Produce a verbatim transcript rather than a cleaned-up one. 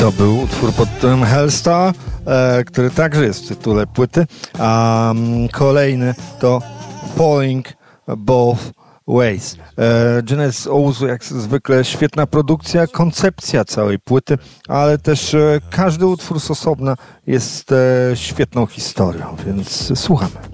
To był utwór pod tytułem Hellstar, e, który także jest w tytule płyty, a um, kolejny to Falling Both Ways. E, Genesis Owusu, jak zwykle, świetna produkcja, koncepcja całej płyty, ale też e, każdy utwór z osobna jest e, świetną historią, więc słuchamy.